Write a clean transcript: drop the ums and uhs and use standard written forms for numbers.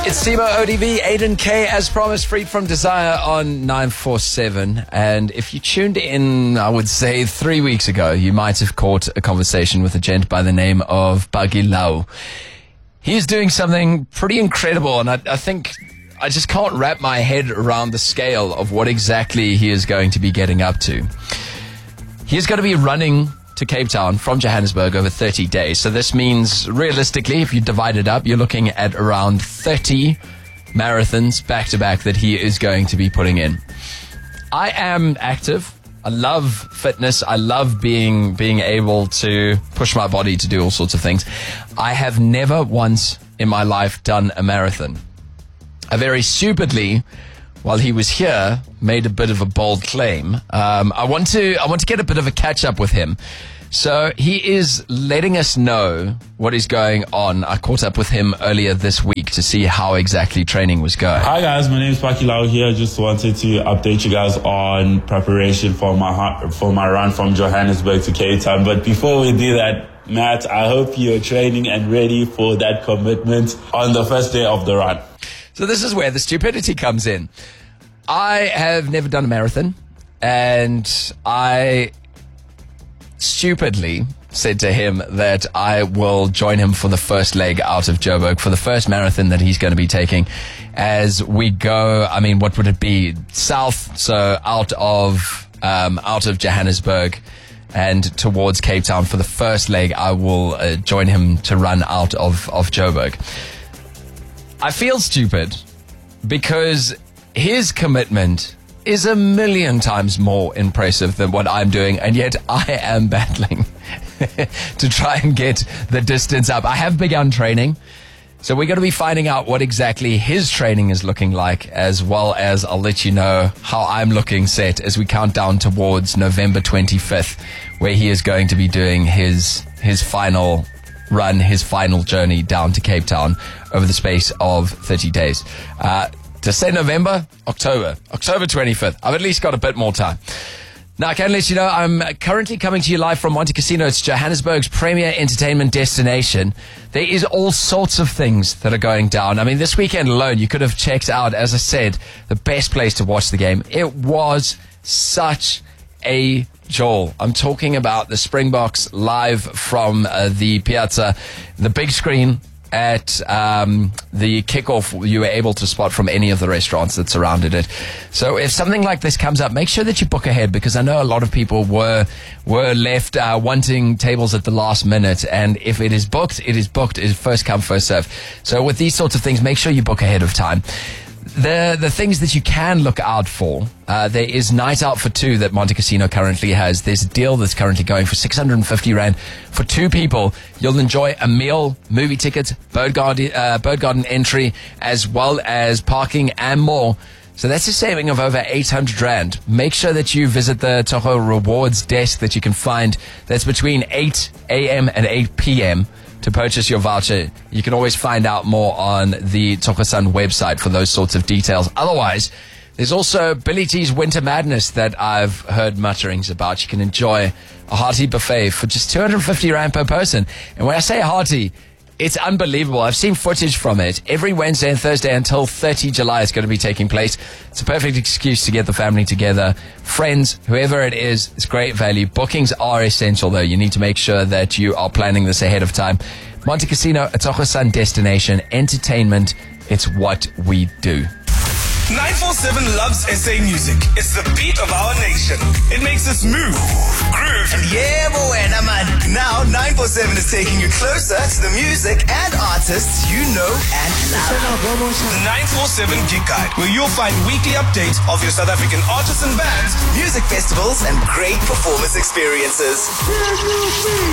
It's Simo ODV, Aiden K, as promised, Freed from Desire on 947. And if you tuned in, I would say 3 weeks ago, you might have caught a conversation with a gent by the name of Buggy Lau. He's doing something pretty incredible, and I think I just can't wrap my head around the scale of what exactly he is going to be getting up to. He's going to be running to Cape Town from Johannesburg over 30 days. So this means, realistically, if you divide it up, you're looking at around 30 marathons back-to-back that he is going to be putting in. I am active. I love fitness. I love being able to push my body to do all sorts of things. I have never once in my life done a marathon. I very stupidly, while he was here, made a bit of a bold claim. I want to get a bit of a catch up with him. So he is letting us know what is going on. I caught up with him earlier this week to see how exactly training was going. Hi guys, my name is Buggy Lau here. Just wanted to update you guys on preparation for my run from Johannesburg to Cape Town. But before we do that, Matt, I hope you're training and ready for that commitment on the first day of the run. So this is where the stupidity comes in. I have never done a marathon, and I stupidly said to him that I will join him for the first leg out of Joburg, for the first marathon that he's going to be taking as we go. I mean, what would it be? South, so out of Johannesburg and towards Cape Town. For the first leg, I will join him to run out of Joburg. I feel stupid because his commitment is a million times more impressive than what I'm doing, and yet I am battling to try and get the distance up. I have begun training, so we're going to be finding out what exactly his training is looking like, as well as I'll let you know how I'm looking set as we count down towards November 25th, where he is going to be doing his final run, his final journey down to Cape Town over the space of 30 days. To say November, October 25th. I've at least got a bit more time. Now, I can let you know I'm currently coming to you live from Monte Casino. It's Johannesburg's premier entertainment destination. There is all sorts of things that are going down. I mean, this weekend alone, you could have checked out, as I said, the best place to watch the game. It was such a joy. I'm talking about the Springboks live from the Piazza, the big screen at the kickoff. You were able to spot from any of the restaurants that surrounded it. So if something like this comes up, make sure that you book ahead, because I know a lot of people were left wanting tables at the last minute, and if it is booked, it is booked. It is first come, first serve. So with these sorts of things, make sure you book ahead of time. The things that you can look out for, there is Night Out for Two that Monte Casino currently has. There's a deal that's currently going for 650 Rand for two people. You'll enjoy a meal, movie tickets, bird garden entry, as well as parking and more. So that's a saving of over 800 Rand. Make sure that you visit the Toho Rewards desk that you can find. That's between 8 a.m. and 8 p.m. to purchase your voucher. You can always find out more on the Tokosan website for those sorts of details. Otherwise, there's also Billy T's Winter Madness that I've heard mutterings about. You can enjoy a hearty buffet for just 250 Rand per person. And when I say hearty, it's unbelievable. I've seen footage from it. Every Wednesday and Thursday until 30 July is going to be taking place. It's a perfect excuse to get the family together. Friends, whoever it is, it's great value. Bookings are essential, though. You need to make sure that you are planning this ahead of time. Monte Casino, a Tokosan destination. Entertainment, it's what we do. 947 loves SA music. It's the beat of our nation. It makes us move, groove, and yeah, boy, man. Now 947 is taking you closer to the music and artists you know and love. The 947 Gig Guide, where you'll find weekly updates of your South African artists and bands, music festivals, and great performance experiences.